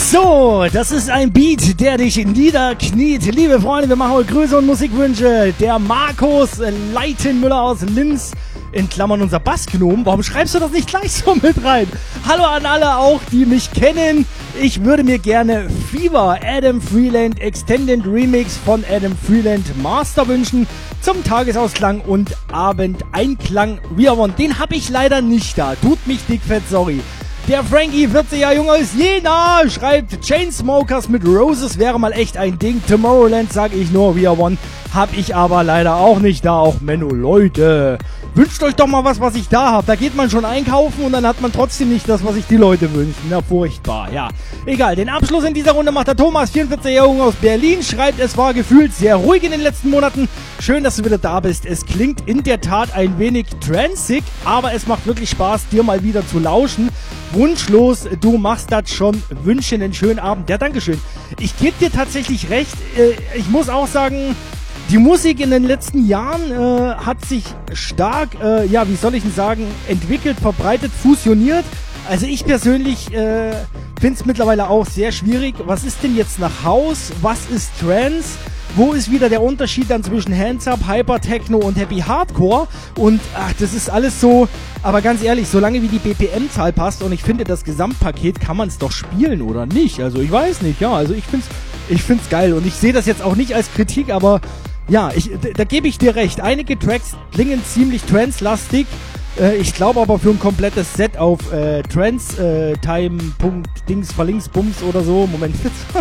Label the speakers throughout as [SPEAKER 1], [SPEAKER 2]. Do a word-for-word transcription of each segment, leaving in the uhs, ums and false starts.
[SPEAKER 1] So, das ist ein Beat, der dich niederkniet. Liebe Freunde, wir machen heute Grüße und Musikwünsche. Der Markus Leitenmüller aus Linz, in Klammern unser Bassgnom. Warum schreibst du das nicht gleich so mit rein? Hallo an alle auch, die mich kennen. Ich würde mir gerne Fever Adam Freeland Extended Remix von Adam Freeland Master wünschen. Zum Tagesausklang und Abendeinklang. We are one. Den habe ich leider nicht da. Tut mich dickfett, sorry. Der Frankie, vierzig Jahre jung aus Jena, schreibt Chainsmokers mit Roses wäre mal echt ein Ding. Tomorrowland sag ich nur, We are one. Hab ich aber leider auch nicht da. Auch Menno, Leute. Wünscht euch doch mal was, was ich da habe. Da geht man schon einkaufen und dann hat man trotzdem nicht das, was sich die Leute wünschen. Ja, furchtbar, ja. Egal, den Abschluss in dieser Runde macht der Thomas, vierundvierzig Jahre jung aus Berlin, schreibt, es war gefühlt sehr ruhig in den letzten Monaten. Schön, dass du wieder da bist. Es klingt in der Tat ein wenig transig, aber es macht wirklich Spaß, dir mal wieder zu lauschen. Wunschlos, du machst das schon. Wünsche einen schönen Abend. Ja, dankeschön. Ich gebe dir tatsächlich recht. Ich muss auch sagen, die Musik in den letzten Jahren äh, hat sich stark, äh, ja, wie soll ich denn sagen, entwickelt, verbreitet, fusioniert. Also ich persönlich äh, finde es mittlerweile auch sehr schwierig. Was ist denn jetzt nach House? Was ist Trance? Wo ist wieder der Unterschied dann zwischen Hands Up, Hyper Techno und Happy Hardcore? Und ach, das ist alles so, aber ganz ehrlich, solange wie die B P M-Zahl passt und ich finde, das Gesamtpaket kann man es doch spielen, oder nicht? Also ich weiß nicht, ja, also ich find's, ich find's geil und ich sehe das jetzt auch nicht als Kritik, aber ja, ich, da, da gebe ich dir recht. Einige Tracks klingen ziemlich trance-lastig. Äh, ich glaube aber für ein komplettes Set auf äh, Trance äh, Time Punkt Dings verlinks Bums oder so. Moment.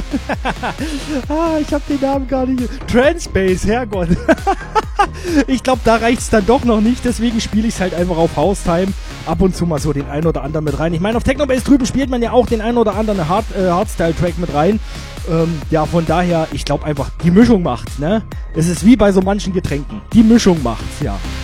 [SPEAKER 1] ah, ich habe den Namen gar nicht. Transpace, Herrgott. Ich glaube, da reicht's dann doch noch nicht. Deswegen spiele ich es halt einfach auf House Time. Ab und zu mal so den einen oder anderen mit rein. Ich meine, auf Technobase drüben spielt man ja auch den einen oder anderen Hard, äh, Hardstyle-Track mit rein. Ähm, ja, von daher, ich glaube einfach, die Mischung macht's, ne? Es ist wie bei so manchen Getränken. Die Mischung macht's, ja.